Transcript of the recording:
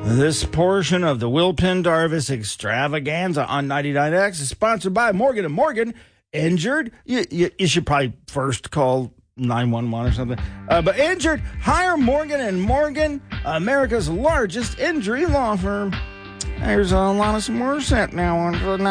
This portion of the Will Pendarvis extravaganza on 99X is sponsored by Morgan & Morgan. Injured? You should probably first call 911 or something. But injured? Hire Morgan & Morgan, America's largest injury law firm. There's a lot of some more set now on